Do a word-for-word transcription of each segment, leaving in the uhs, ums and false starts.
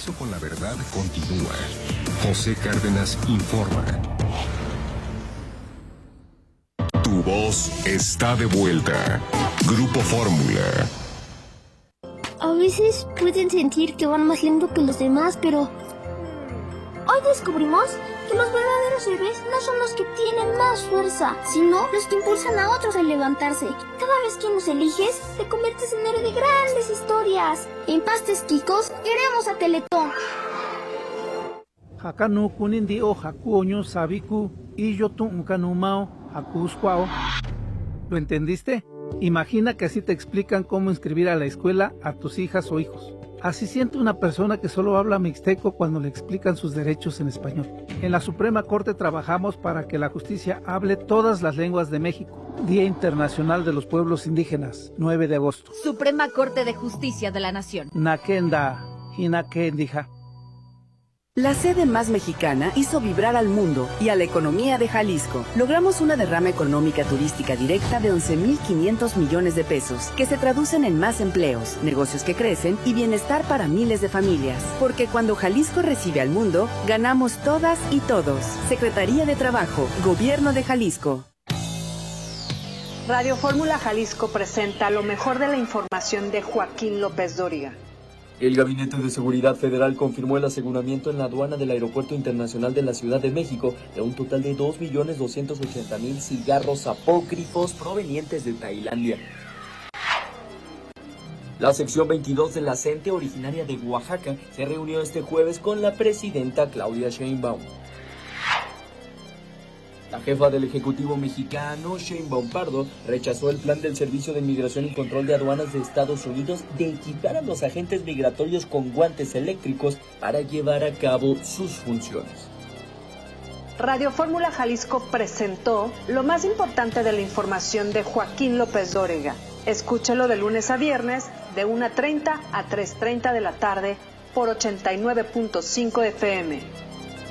compromiso con la verdad continúa. José Cárdenas informa. Tu voz está de vuelta. Grupo Fórmula. A veces pueden sentir que van más lento que los demás, pero hoy descubrimos que los verdaderos héroes no son los que tienen más fuerza, sino los que impulsan a otros a levantarse. Cada vez que nos eliges, te conviertes en héroe de grandes historias. En Pastes Quicos, queremos a Teletón. Hakanu kunindi o hakuoño sabiku y yo tu unkanumao hakusquao. ¿Lo entendiste? Imagina que así te explican cómo inscribir a la escuela a tus hijas o hijos. Así siente una persona que solo habla mixteco cuando le explican sus derechos en español. En la Suprema Corte trabajamos para que la justicia hable todas las lenguas de México. Día Internacional de los Pueblos Indígenas, nueve de agosto. Suprema Corte de Justicia de la Nación. Nakenda, Hinakendija. La sede más mexicana hizo vibrar al mundo y a la economía de Jalisco. Logramos una derrama económica turística directa de once mil quinientos millones de pesos, que se traducen en más empleos, negocios que crecen y bienestar para miles de familias. Porque cuando Jalisco recibe al mundo, ganamos todas y todos. Secretaría de Trabajo, Gobierno de Jalisco. Radio Fórmula Jalisco presenta lo mejor de la información de Joaquín López Dóriga. El Gabinete de Seguridad Federal confirmó el aseguramiento en la aduana del Aeropuerto Internacional de la Ciudad de México de un total de dos millones doscientos ochenta mil cigarros apócrifos provenientes de Tailandia. La sección veintidós de la C E N T E, originaria de Oaxaca, se reunió este jueves con la presidenta Claudia Sheinbaum. La jefa del Ejecutivo mexicano, Sheinbaum Pardo, rechazó el plan del Servicio de Migración y Control de Aduanas de Estados Unidos de equipar a los agentes migratorios con guantes eléctricos para llevar a cabo sus funciones. Radio Fórmula Jalisco presentó lo más importante de la información de Joaquín López Dóriga. Escúchelo de lunes a viernes, de una treinta a tres treinta de la tarde, por ochenta y nueve punto cinco F M.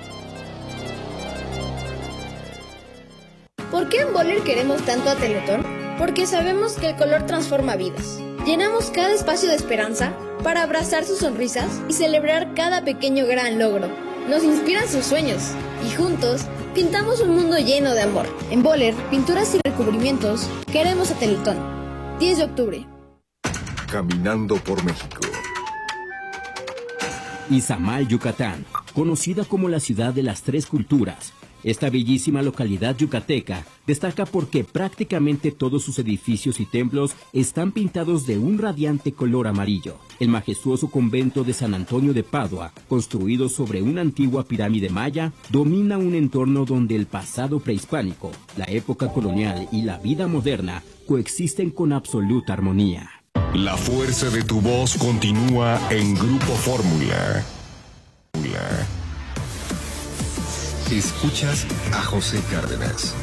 ¿Por qué en Boller queremos tanto a Teletón? Porque sabemos que el color transforma vidas. Llenamos cada espacio de esperanza para abrazar sus sonrisas y celebrar cada pequeño gran logro. Nos inspiran sus sueños y juntos pintamos un mundo lleno de amor. En Boller, pinturas y recubrimientos, queremos a Teletón. diez de octubre. Caminando por México. Izamal, Yucatán, conocida como la ciudad de las tres culturas. Esta bellísima localidad yucateca destaca porque prácticamente todos sus edificios y templos están pintados de un radiante color amarillo. El majestuoso convento de San Antonio de Padua, construido sobre una antigua pirámide maya, domina un entorno donde el pasado prehispánico, la época colonial y la vida moderna coexisten con absoluta armonía. La fuerza de tu voz continúa en Grupo Fórmula. Escuchas a José Cárdenas.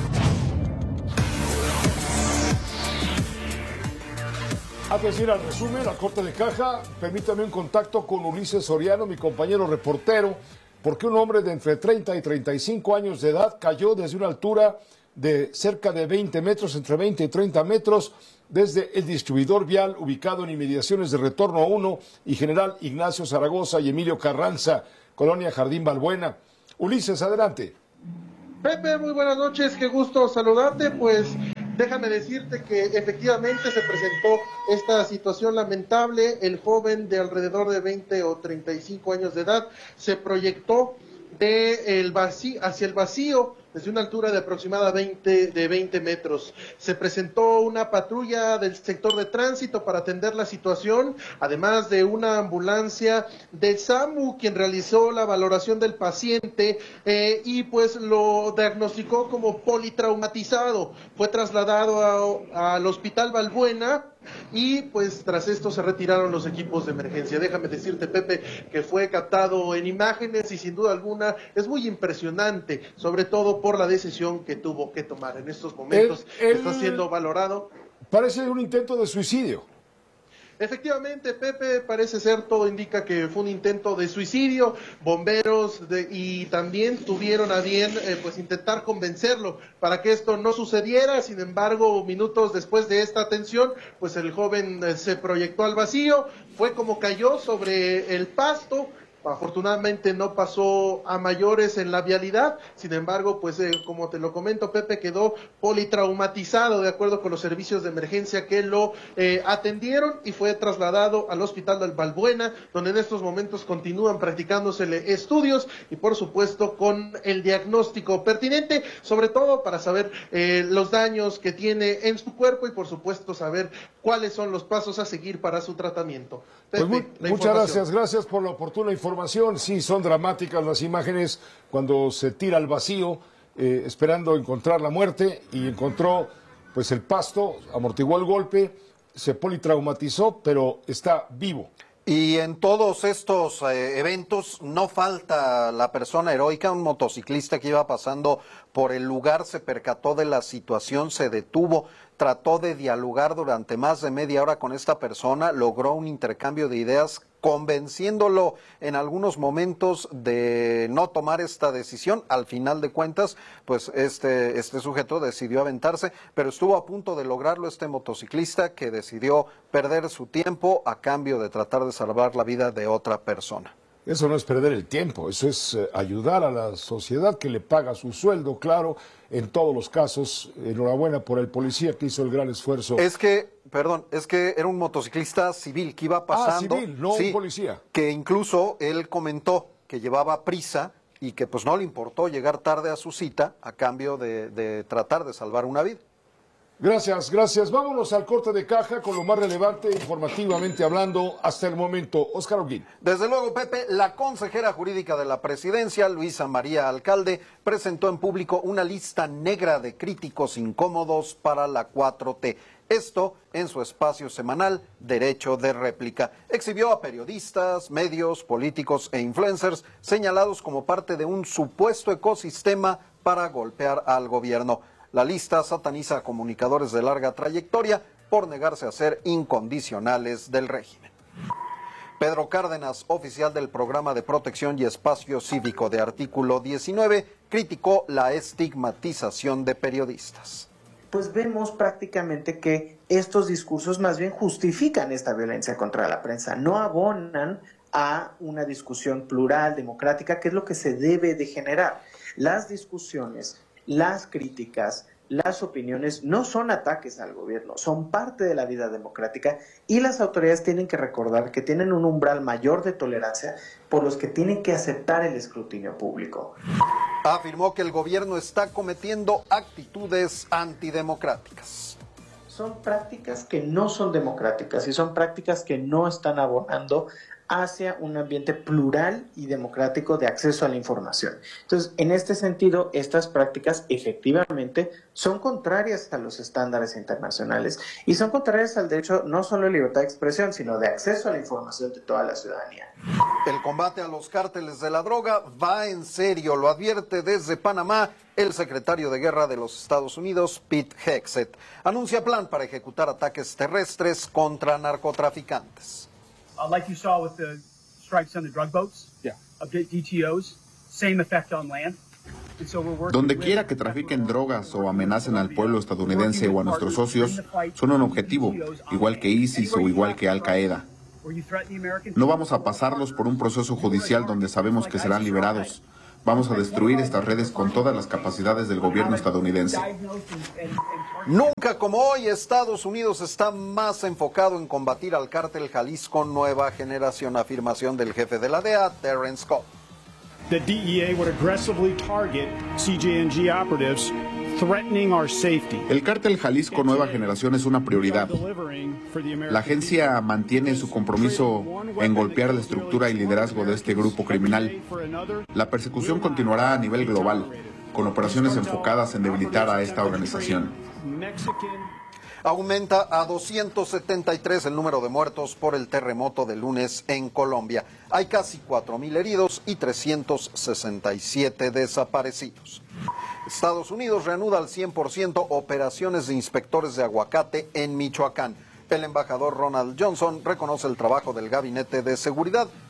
Antes de ir al resumen, a corte de caja, permítame un contacto con Ulises Soriano, mi compañero reportero, porque un hombre de entre treinta y treinta y cinco años de edad cayó desde una altura de cerca de veinte metros, entre veinte y treinta metros, desde el distribuidor vial ubicado en inmediaciones de Retorno uno y General Ignacio Zaragoza y Emilio Carranza, Colonia Jardín Balbuena. Ulises, adelante. Pepe, muy buenas noches, qué gusto saludarte. Pues déjame decirte que efectivamente se presentó esta situación lamentable. El joven de alrededor de veinte o treinta y cinco años de edad se proyectó de el vacío, hacia el vacío desde una altura de aproximadamente de veinte metros. Se presentó una patrulla del sector de tránsito para atender la situación, además de una ambulancia del SAMU, quien realizó la valoración del paciente eh, y pues lo diagnosticó como politraumatizado. Fue trasladado a, al Hospital Balbuena y pues tras esto se retiraron los equipos de emergencia. Déjame decirte, Pepe, que fue captado en imágenes y sin duda alguna es muy impresionante, sobre todo por la decisión que tuvo que tomar en estos momentos. El, el, está siendo valorado. Parece un intento de suicidio. Efectivamente, Pepe, parece ser, todo indica que fue un intento de suicidio. Bomberos de, y también tuvieron a bien eh, pues intentar convencerlo para que esto no sucediera. Sin embargo, minutos después de esta atención, pues el joven eh, se proyectó al vacío, fue como cayó sobre el pasto. Afortunadamente no pasó a mayores en la vialidad, sin embargo, pues eh, como te lo comento, Pepe quedó politraumatizado de acuerdo con los servicios de emergencia que lo eh, atendieron y fue trasladado al hospital del Balbuena, donde en estos momentos continúan practicándosele estudios y por supuesto con el diagnóstico pertinente, sobre todo para saber eh, los daños que tiene en su cuerpo y por supuesto saber cuáles son los pasos a seguir para su tratamiento. Pepe, Pues muy, muchas gracias, gracias por la oportuna información. Sí, son dramáticas las imágenes cuando se tira al vacío eh, esperando encontrar la muerte y encontró pues el pasto, amortiguó el golpe, se politraumatizó, pero está vivo. Y en todos estos eh, eventos no falta la persona heroica, un motociclista que iba pasando por el lugar, se percató de la situación, se detuvo, trató de dialogar durante más de media hora con esta persona, logró un intercambio de ideas, convenciéndolo en algunos momentos de no tomar esta decisión. Al final de cuentas, pues este, este sujeto decidió aventarse, pero estuvo a punto de lograrlo este motociclista que decidió perder su tiempo a cambio de tratar de salvar la vida de otra persona. Eso no es perder el tiempo, eso es eh, ayudar a la sociedad que le paga su sueldo, claro, en todos los casos. Enhorabuena por el policía que hizo el gran esfuerzo. Es que, perdón, es que era un motociclista civil que iba pasando. Ah, civil, no sí, un policía. Que incluso él comentó que llevaba prisa y que pues no le importó llegar tarde a su cita a cambio de, de tratar de salvar una vida. Gracias, gracias. Vámonos al corte de caja con lo más relevante informativamente hablando hasta el momento. Óscar Holguín. Desde luego, Pepe, la consejera jurídica de la presidencia, Luisa María Alcalde, presentó en público una lista negra de críticos incómodos para la cuatro T. Esto en su espacio semanal Derecho de Réplica. Exhibió a periodistas, medios, políticos e influencers señalados como parte de un supuesto ecosistema para golpear al gobierno. La lista sataniza a comunicadores de larga trayectoria por negarse a ser incondicionales del régimen. Pedro Cárdenas, oficial del Programa de Protección y Espacio Cívico de Artículo diecinueve, criticó la estigmatización de periodistas. Pues vemos prácticamente que estos discursos más bien justifican esta violencia contra la prensa, no abonan a una discusión plural, democrática, que es lo que se debe de generar. Las discusiones, las críticas, las opiniones no son ataques al gobierno, son parte de la vida democrática y las autoridades tienen que recordar que tienen un umbral mayor de tolerancia por los que tienen que aceptar el escrutinio público. Afirmó que el gobierno está cometiendo actitudes antidemocráticas. Son prácticas que no son democráticas y son prácticas que no están abonando hacia un ambiente plural y democrático de acceso a la información. Entonces, en este sentido, estas prácticas efectivamente son contrarias a los estándares internacionales y son contrarias al derecho no solo de libertad de expresión, sino de acceso a la información de toda la ciudadanía. El combate a los cárteles de la droga va en serio, lo advierte desde Panamá el secretario de Guerra de los Estados Unidos, Pete Hegseth. Anuncia plan para ejecutar ataques terrestres contra narcotraficantes. Uh, like you saw with the strikes on the drug boats, yeah. of D T Os, same effect on land. So Donde quiera que trafiquen drogas o amenacen al pueblo estadounidense o a nuestros socios, son un objetivo, igual que ISIS o igual que Al Qaeda. No vamos a pasarlos por un proceso judicial donde sabemos que serán liberados. Vamos a destruir estas redes con todas las capacidades del gobierno estadounidense. Nunca como hoy, Estados Unidos está más enfocado en combatir al cártel Jalisco Nueva Generación, afirmación del jefe de la D E A, Terrence Scott. The D E A would aggressively target C J N G operatives, threatening our safety. El cártel Jalisco Nueva Generación es una prioridad. La agencia mantiene su compromiso en golpear la estructura y liderazgo de este grupo criminal. La persecución continuará a nivel global, con operaciones enfocadas en debilitar a esta organización. Aumenta a doscientos setenta y tres el número de muertos por el terremoto de lunes en Colombia. Hay casi cuatro mil heridos y trescientos sesenta y siete desaparecidos. Estados Unidos reanuda al cien por ciento operaciones de inspectores de aguacate en Michoacán. El embajador Ronald Johnson reconoce el trabajo del Gabinete de Seguridad,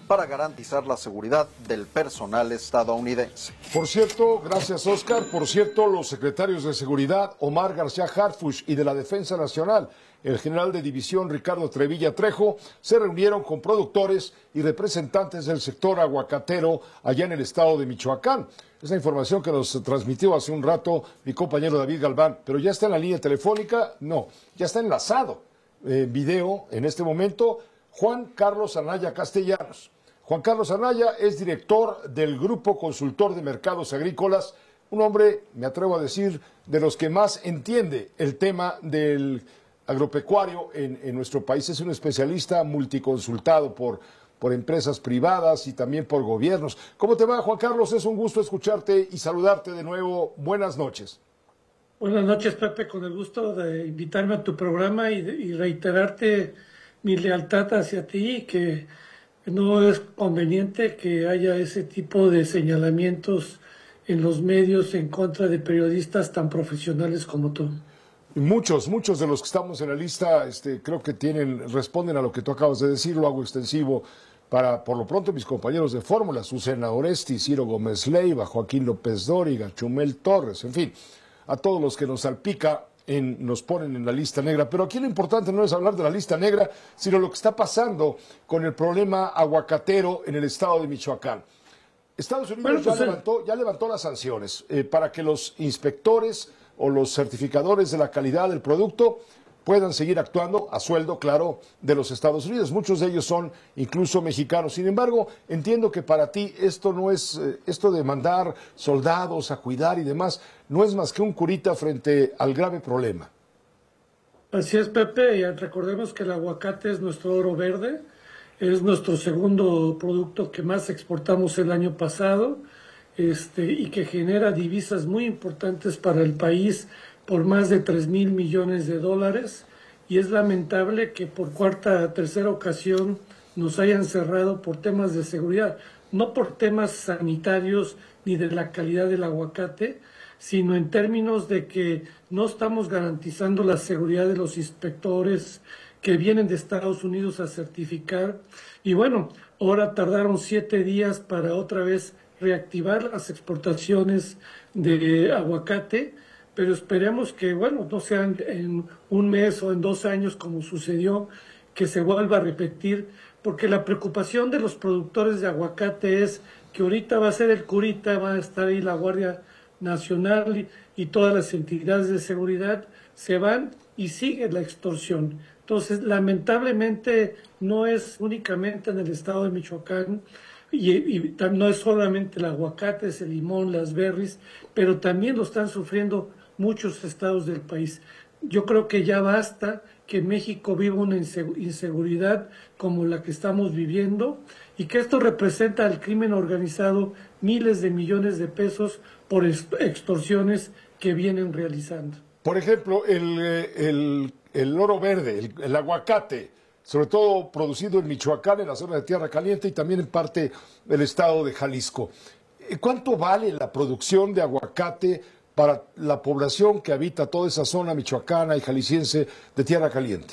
para garantizar la seguridad del personal estadounidense. Por cierto, gracias Oscar, por cierto, los secretarios de Seguridad, Omar García Harfuch, y de la Defensa Nacional, el general de división Ricardo Trevilla Trejo, se reunieron con productores y representantes del sector aguacatero allá en el estado de Michoacán. Esa información que nos transmitió hace un rato mi compañero David Galván, pero ya está en la línea telefónica, no, ya está enlazado en eh, video en este momento, Juan Carlos Anaya Castellanos. Juan Carlos Anaya es director del Grupo Consultor de Mercados Agrícolas, un hombre, me atrevo a decir, de los que más entiende el tema del agropecuario en, en nuestro país. Es un especialista multiconsultado por, por empresas privadas y también por gobiernos. ¿Cómo te va, Juan Carlos? Es un gusto escucharte y saludarte de nuevo. Buenas noches. Buenas noches, Pepe, con el gusto de invitarme a tu programa y, de, y reiterarte mi lealtad hacia ti, que no es conveniente que haya ese tipo de señalamientos en los medios en contra de periodistas tan profesionales como tú. Muchos, muchos de los que estamos en la lista este, creo que tienen, responden a lo que tú acabas de decir, lo hago extensivo para, por lo pronto, mis compañeros de fórmula, Susana Oresti, Ciro Gómez Leiva, Joaquín López Dóriga, Chumel Torres, en fin, a todos los que nos salpica, en, nos ponen en la lista negra. Pero aquí lo importante no es hablar de la lista negra, sino lo que está pasando con el problema aguacatero en el estado de Michoacán. Estados Unidos bueno, pues, ya, levantó, ya levantó las sanciones eh, para que los inspectores o los certificadores de la calidad del producto puedan seguir actuando a sueldo, claro, de los Estados Unidos. Muchos de ellos son incluso mexicanos. Sin embargo, entiendo que para ti esto no es, eh, esto de mandar soldados a cuidar y demás, no es más que un curita frente al grave problema. Así es, Pepe, y recordemos que el aguacate es nuestro oro verde, es nuestro segundo producto que más exportamos el año pasado, este, y que genera divisas muy importantes para el país por más de tres mil millones de dólares, y es lamentable que por cuarta, tercera ocasión nos hayan cerrado por temas de seguridad, no por temas sanitarios ni de la calidad del aguacate, sino en términos de que no estamos garantizando la seguridad de los inspectores que vienen de Estados Unidos a certificar. Y bueno, ahora tardaron siete días para otra vez reactivar las exportaciones de aguacate, pero esperemos que, bueno, no sean en un mes o en dos años como sucedió, que se vuelva a repetir, porque la preocupación de los productores de aguacate es que ahorita va a ser el curita, va a estar ahí la Guardia Nacional y, y todas las entidades de seguridad, se van y sigue la extorsión. Entonces, lamentablemente, no es únicamente en el estado de Michoacán, y, y no es solamente el aguacate, es el limón, las berries, pero también lo están sufriendo muchos estados del país. Yo creo que ya basta que México viva una inseguridad como la que estamos viviendo y que esto representa al crimen organizado miles de millones de pesos por extorsiones que vienen realizando. Por ejemplo, el, el, el oro verde, el, el aguacate, sobre todo producido en Michoacán, en la zona de Tierra Caliente y también en parte del estado de Jalisco. ¿Cuánto vale la producción de aguacate para la población que habita toda esa zona michoacana y jalisciense de Tierra Caliente?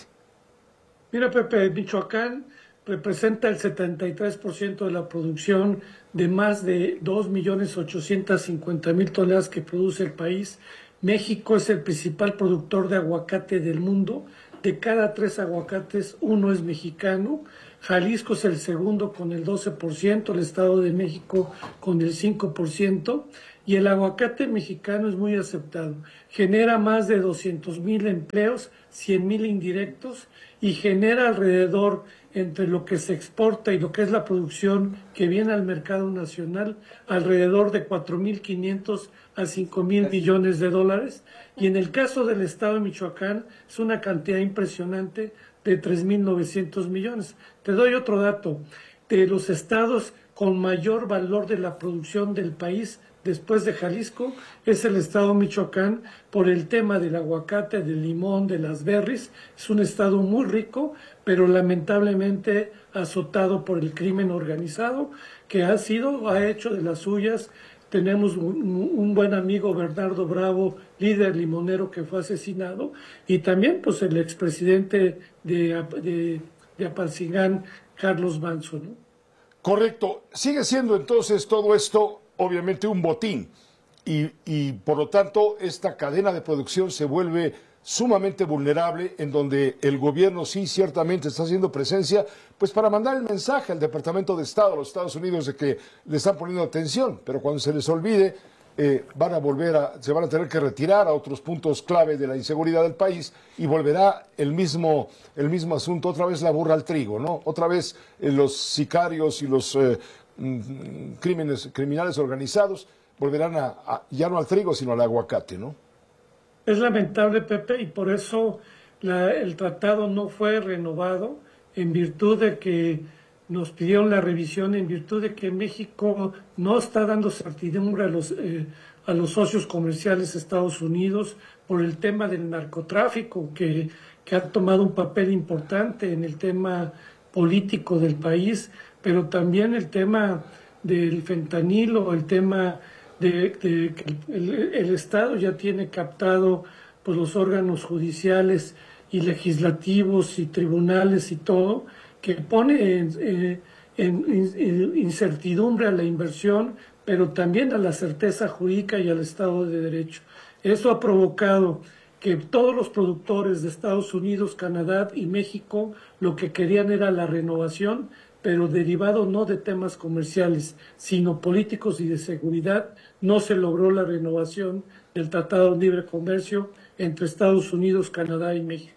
Mira, Pepe, Michoacán representa el setenta y tres por ciento de la producción de más de dos millones ochocientos cincuenta mil toneladas que produce el país. México es el principal productor de aguacate del mundo. De cada tres aguacates, uno es mexicano. Jalisco es el segundo con el doce por ciento, el Estado de México con el cinco por ciento. Y el aguacate mexicano es muy aceptado. Genera más de doscientos mil empleos, cien mil indirectos, y genera alrededor, entre lo que se exporta y lo que es la producción que viene al mercado nacional, alrededor de cuatro mil quinientos a cinco mil millones de dólares. Y en el caso del estado de Michoacán es una cantidad impresionante de tres mil novecientos millones. Te doy otro dato. De los estados con mayor valor de la producción del país, después de Jalisco, es el estado de Michoacán por el tema del aguacate, del limón, de las berries. Es un estado muy rico, pero lamentablemente azotado por el crimen organizado, que ha sido, ha hecho de las suyas. Tenemos un, un buen amigo, Bernardo Bravo, líder limonero que fue asesinado, y también pues el expresidente de, de, de Apatzingán, Carlos Manso, ¿no? Correcto. Sigue siendo entonces todo esto, obviamente, un botín. Y, y por lo tanto, esta cadena de producción se vuelve sumamente vulnerable, en donde el gobierno sí ciertamente está haciendo presencia, pues para mandar el mensaje al Departamento de Estado de los Estados Unidos de que le están poniendo atención, pero cuando se les olvide, eh, van a volver a, se van a tener que retirar a otros puntos clave de la inseguridad del país y volverá el mismo, el mismo asunto, otra vez la burra al trigo, ¿no? Otra vez eh, los sicarios y los eh, crímenes, criminales organizados volverán a, a, ya no al trigo, sino al aguacate, ¿no? Es lamentable, Pepe, y por eso la, el tratado no fue renovado, en virtud de que nos pidieron la revisión, en virtud de que México no está dando certidumbre a los, eh, a los socios comerciales de Estados Unidos por el tema del narcotráfico, que, que ha tomado un papel importante en el tema político del país, pero también el tema del fentanilo, el tema de, de que el, el Estado ya tiene captado pues, los órganos judiciales y legislativos y tribunales y todo, que pone en, eh, en, en incertidumbre a la inversión, pero también a la certeza jurídica y al Estado de Derecho. Eso ha provocado que todos los productores de Estados Unidos, Canadá y México lo que querían era la renovación, pero derivado no de temas comerciales, sino políticos y de seguridad, no se logró la renovación del Tratado de Libre Comercio entre Estados Unidos, Canadá y México.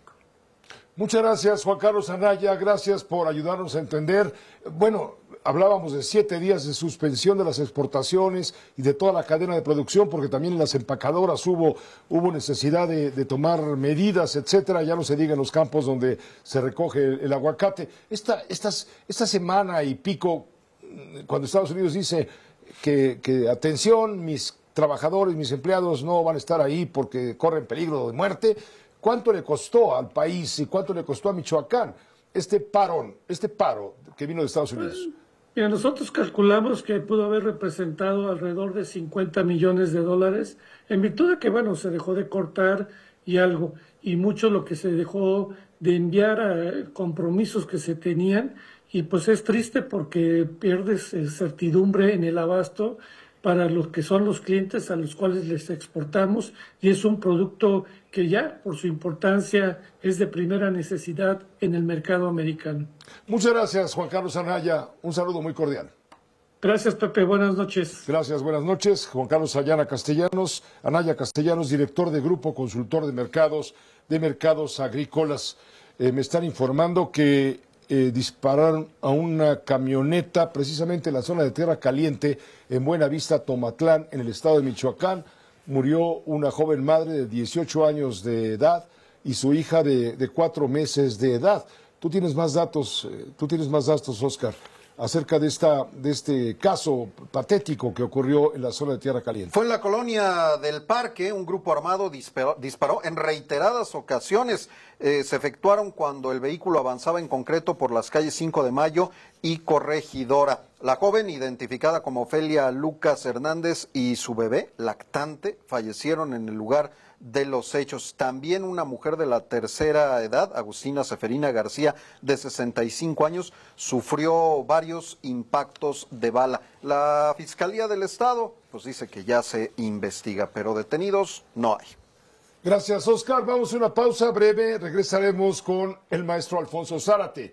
Muchas gracias, Juan Carlos Anaya, gracias por ayudarnos a entender. Bueno, hablábamos de siete días de suspensión de las exportaciones y de toda la cadena de producción, porque también en las empacadoras hubo, hubo necesidad de, de tomar medidas, etcétera. Ya no se diga en los campos donde se recoge el, el aguacate. Esta, estas, esta semana y pico, cuando Estados Unidos dice que, que atención, mis trabajadores, mis empleados no van a estar ahí porque corren peligro de muerte, ¿cuánto le costó al país y cuánto le costó a Michoacán este parón, este paro que vino de Estados Unidos? Mira, nosotros calculamos que pudo haber representado alrededor de cincuenta millones de dólares, en virtud de que, bueno, se dejó de cortar y algo, y mucho lo que se dejó de enviar a compromisos que se tenían, y pues es triste porque pierdes eh, certidumbre en el abasto para los que son los clientes a los cuales les exportamos, y es un producto que ya, por su importancia, es de primera necesidad en el mercado americano. Muchas gracias, Juan Carlos Anaya. Un saludo muy cordial. Gracias, Pepe. Buenas noches. Gracias, buenas noches. Juan Carlos Ayana Castellanos, Anaya Castellanos, director de Grupo Consultor de Mercados, de Mercados Agrícolas. Eh, me están informando que eh, dispararon a una camioneta precisamente en la zona de Tierra Caliente, en Buenavista, Tomatlán, en el estado de Michoacán. Murió una joven madre de dieciocho años de edad y su hija de, de cuatro meses de edad. Tú tienes más datos, eh, tú tienes más datos, Oscar, acerca de esta de este caso patético que ocurrió en la zona de Tierra Caliente. Fue en la colonia del Parque, un grupo armado disparó, disparó en reiteradas ocasiones. Eh, se efectuaron cuando el vehículo avanzaba en concreto por las calles cinco de mayo y Corregidora. La joven, identificada como Ofelia Lucas Hernández, y su bebé lactante fallecieron en el lugar de los hechos. También una mujer de la tercera edad, Agustina Seferina García, de sesenta y cinco años, sufrió varios impactos de bala. La Fiscalía del Estado pues dice que ya se investiga, pero detenidos no hay. Gracias, Oscar. Vamos a una pausa breve. Regresaremos con el maestro Alfonso Zárate.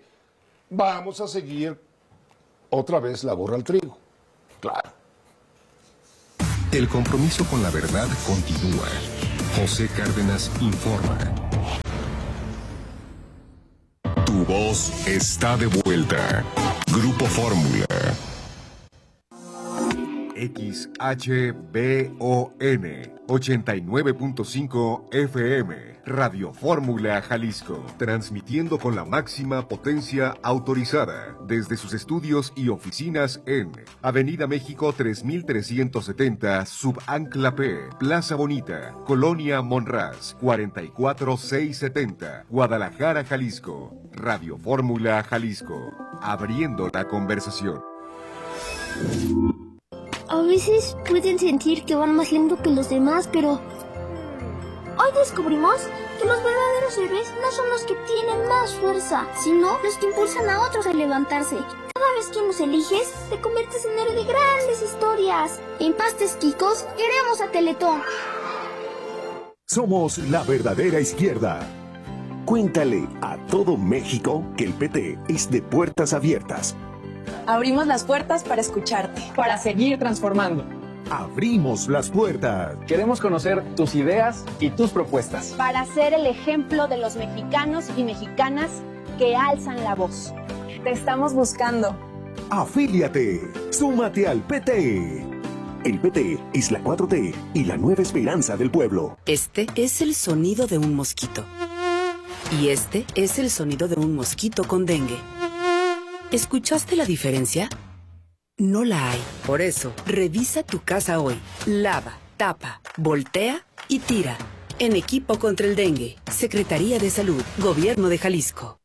Vamos a seguir otra vez la burra al trigo. Claro. El compromiso con la verdad continúa. José Cárdenas informa. Tu voz está de vuelta. Grupo Fórmula. X H B O N ochenta y nueve punto cinco F M, Radio Fórmula Jalisco, transmitiendo con la máxima potencia autorizada desde sus estudios y oficinas en Avenida México tres mil trescientos setenta, Subancla P, Plaza Bonita, Colonia Monraz, cuarenta y cuatro mil seiscientos setenta, Guadalajara, Jalisco. Radio Fórmula Jalisco, abriendo la conversación. A veces pueden sentir que van más lento que los demás, pero hoy descubrimos que los verdaderos héroes no son los que tienen más fuerza, sino los que impulsan a otros a levantarse. Cada vez que nos eliges, te conviertes en héroe de grandes historias. En Pastes Quicos, queremos a Teletón. Somos la verdadera izquierda. Cuéntale a todo México que el P T es de puertas abiertas. Abrimos las puertas para escucharte, para seguir transformando. Abrimos las puertas. Queremos conocer tus ideas y tus propuestas. Para ser el ejemplo de los mexicanos y mexicanas que alzan la voz. Te estamos buscando. Afíliate. Súmate al P T. El P T es la cuatro T y la nueva esperanza del pueblo. Este es el sonido de un mosquito. Y este es el sonido de un mosquito con dengue. ¿Escuchaste la diferencia? No la hay. Por eso, revisa tu casa hoy. Lava, tapa, voltea y tira. En equipo contra el dengue. Secretaría de Salud. Gobierno de Jalisco.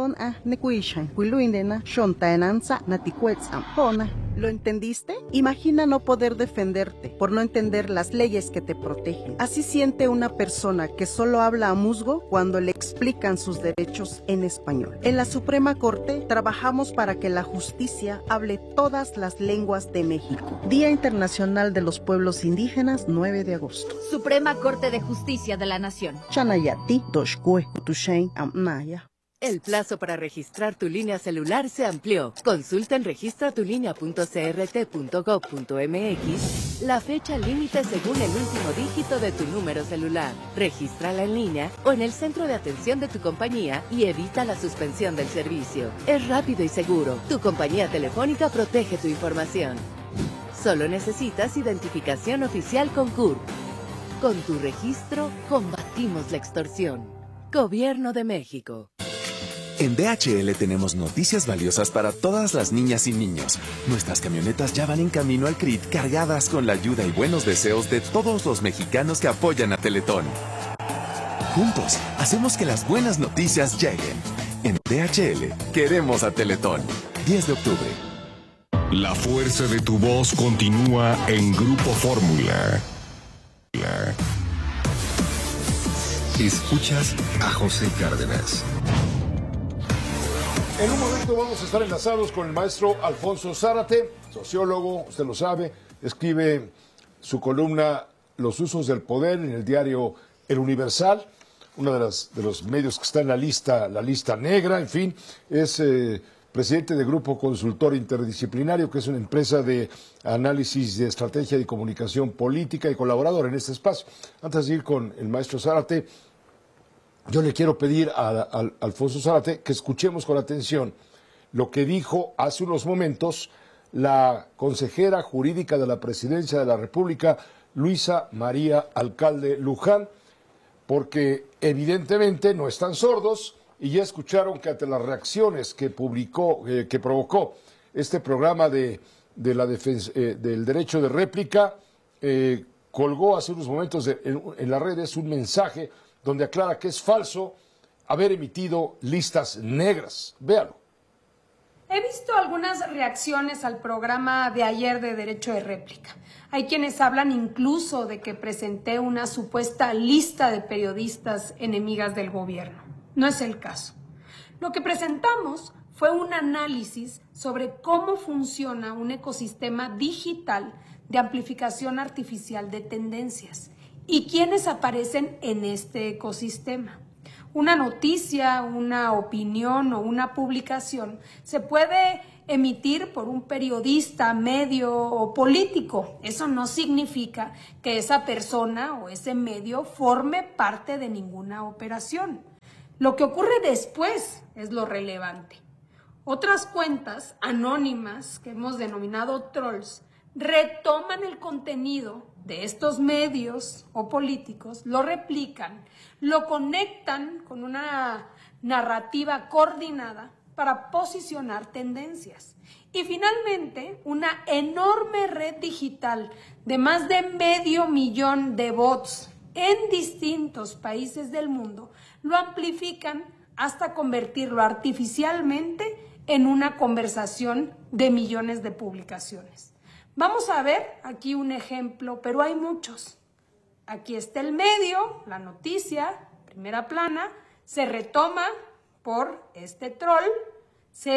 ¿Lo entendiste? Imagina no poder defenderte por no entender las leyes que te protegen. Así siente una persona que solo habla a musgo cuando le explican sus derechos en español. En la Suprema Corte trabajamos para que la justicia hable todas las lenguas de México. Día Internacional de los Pueblos Indígenas, nueve de agosto. Suprema Corte de Justicia de la Nación. Chanayati, Doshkue, Tushen, Amnaya. El plazo para registrar tu línea celular se amplió. Consulta en registra tu línea punto c r t punto gov punto m x la fecha límite según el último dígito de tu número celular. Regístrala en línea o en el centro de atención de tu compañía y evita la suspensión del servicio. Es rápido y seguro. Tu compañía telefónica protege tu información. Solo necesitas identificación oficial con C U R. Con tu registro, combatimos la extorsión. Gobierno de México. En D H L tenemos noticias valiosas para todas las niñas y niños. Nuestras camionetas ya van en camino al C R I T cargadas con la ayuda y buenos deseos de todos los mexicanos que apoyan a Teletón. Juntos, hacemos que las buenas noticias lleguen. En D H L, queremos a Teletón. diez de octubre. La fuerza de tu voz continúa en Grupo Fórmula. Escuchas a José Cárdenas. En un momento vamos a estar enlazados con el maestro Alfonso Zárate, sociólogo, usted lo sabe, escribe su columna Los usos del poder en el diario El Universal, uno de, las, de los medios que está en la lista, la lista negra, en fin, es eh, presidente de Grupo Consultor Interdisciplinario, que es una empresa de análisis de estrategia y comunicación política y colaborador en este espacio. Antes de ir con el maestro Zárate, yo le quiero pedir a, a, a Alfonso Zárate que escuchemos con atención lo que dijo hace unos momentos la consejera jurídica de la Presidencia de la República, Luisa María Alcalde Luján, porque evidentemente no están sordos y ya escucharon que ante las reacciones que publicó, eh, que provocó este programa de, de la defensa, eh, del derecho de réplica, eh, colgó hace unos momentos de, en, en las redes un mensaje donde aclara que es falso haber emitido listas negras. Véalo. He visto algunas reacciones al programa de ayer de Derecho de Réplica. Hay quienes hablan incluso de que presenté una supuesta lista de periodistas enemigas del gobierno. No es el caso. Lo que presentamos fue un análisis sobre cómo funciona un ecosistema digital de amplificación artificial de tendencias y quiénes aparecen en este ecosistema. Una noticia, una opinión o una publicación se puede emitir por un periodista, medio o político. Eso no significa que esa persona o ese medio forme parte de ninguna operación. Lo que ocurre después es lo relevante. Otras cuentas anónimas que hemos denominado trolls retoman el contenido de estos medios o políticos, lo replican, lo conectan con una narrativa coordinada para posicionar tendencias. Y finalmente, una enorme red digital de más de medio millón de bots en distintos países del mundo lo amplifican hasta convertirlo artificialmente en una conversación de millones de publicaciones. Vamos a ver aquí un ejemplo, pero hay muchos. Aquí está el medio, la noticia, primera plana, se retoma por este troll, se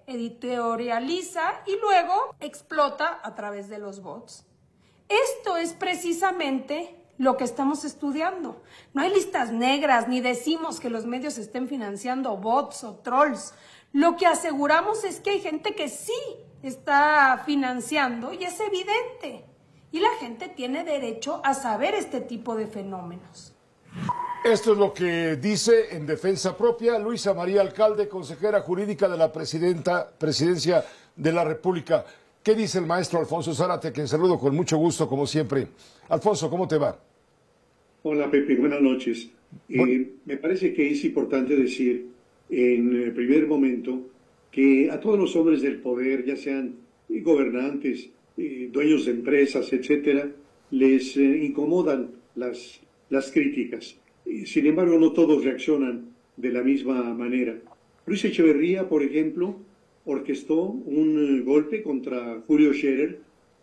editorializa y luego explota a través de los bots. Esto es precisamente lo que estamos estudiando. No hay listas negras ni decimos que los medios estén financiando bots o trolls. Lo que aseguramos es que hay gente que sí está financiando y es evidente. Y la gente tiene derecho a saber este tipo de fenómenos. Esto es lo que dice en defensa propia Luisa María Alcalde, consejera jurídica de la presidenta, Presidencia de la República. ¿Qué dice el maestro Alfonso Zárate, quien saludo con mucho gusto, como siempre? Alfonso, ¿cómo te va? Hola, Pepe, buenas noches. Eh, me parece que es importante decir en el primer momento que a todos los hombres del poder, ya sean gobernantes, eh, dueños de empresas, etcétera, les eh, incomodan las, las críticas. Eh, sin embargo, no todos reaccionan de la misma manera. Luis Echeverría, por ejemplo, orquestó un uh, golpe contra Julio Scherer,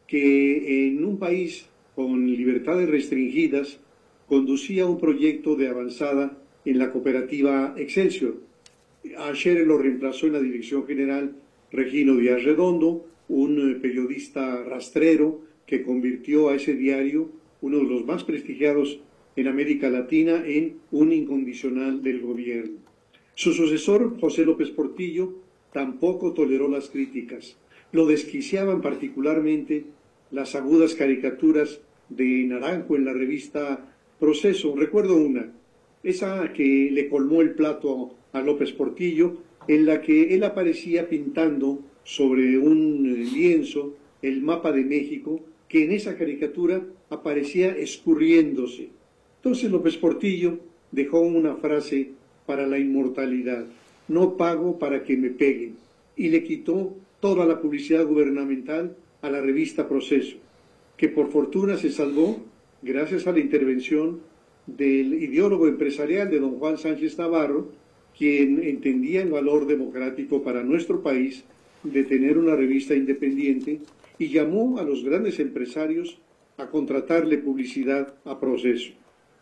que en un país con libertades restringidas conducía un proyecto de avanzada en la cooperativa Excelsior. A Scherer lo reemplazó en la dirección general Regino Díaz Redondo, un uh, periodista rastrero que convirtió a ese diario, uno de los más prestigiados en América Latina, en un incondicional del gobierno. Su sucesor, José López Portillo, tampoco toleró las críticas. Lo desquiciaban particularmente las agudas caricaturas de Naranjo en la revista Proceso. Recuerdo una, esa que le colmó el plato a López Portillo, en la que él aparecía pintando sobre un lienzo el mapa de México, que en esa caricatura aparecía escurriéndose. Entonces López Portillo dejó una frase para la inmortalidad: no pago para que me peguen, y le quitó toda la publicidad gubernamental a la revista Proceso, que por fortuna se salvó gracias a la intervención del ideólogo empresarial de don Juan Sánchez Navarro, quien entendía el valor democrático para nuestro país de tener una revista independiente y llamó a los grandes empresarios a contratarle publicidad a Proceso.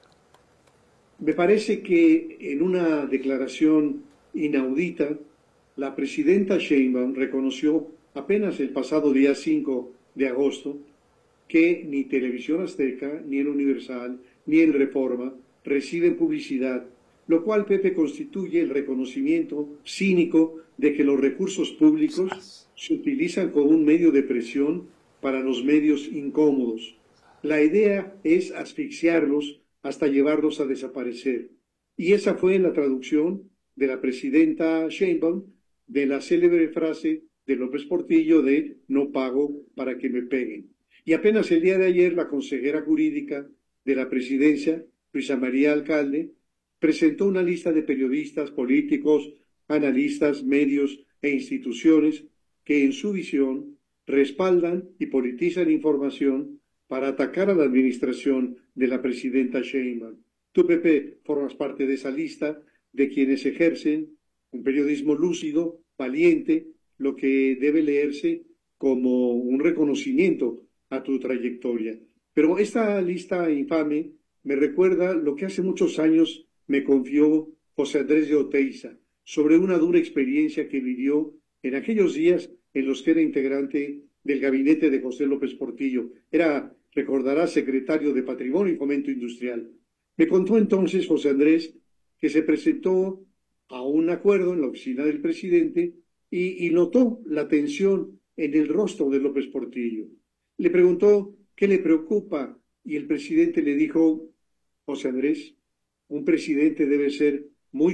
Me parece que en una declaración inaudita, la presidenta Sheinbaum reconoció apenas el pasado día cinco de agosto que ni Televisión Azteca, ni el Universal, ni el Reforma reciben publicidad, lo cual, Pepe, constituye el reconocimiento cínico de que los recursos públicos se utilizan como un medio de presión para los medios incómodos. La idea es asfixiarlos hasta llevarlos a desaparecer. Y esa fue la traducción de la presidenta Sheinbaum de la célebre frase de López Portillo de no pago para que me peguen. Y apenas el día de ayer la consejera jurídica de la presidencia, Luisa María Alcalde, presentó una lista de periodistas, políticos, analistas, medios e instituciones que en su visión respaldan y politizan información para atacar a la administración de la presidenta Sheinbaum. Tú, Pepe, formas parte de esa lista de quienes ejercen un periodismo lúcido, valiente, lo que debe leerse como un reconocimiento a tu trayectoria. Pero esta lista infame me recuerda lo que hace muchos años me confió José Andrés de Oteiza sobre una dura experiencia que vivió en aquellos días en los que era integrante del gabinete de José López Portillo. Era, recordará, secretario de Patrimonio y Fomento Industrial. Me contó entonces José Andrés que se presentó a un acuerdo en la oficina del presidente y, y notó la tensión en el rostro de López Portillo. Le preguntó qué le preocupa y el presidente le dijo: José Andrés, un presidente debe ser